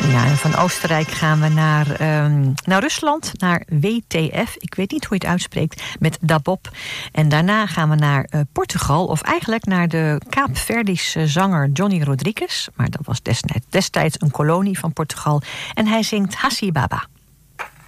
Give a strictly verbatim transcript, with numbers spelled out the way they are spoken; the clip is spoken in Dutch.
Ja, en van Oostenrijk gaan we naar, um, naar Rusland, naar W T F. Ik weet niet hoe je het uitspreekt, met Dabop. En daarna gaan we naar uh, Portugal, of eigenlijk naar de Kaapverdische zanger Johnny Rodrigues. Maar dat was destijds, destijds een kolonie van Portugal. En hij zingt Hassi Baba.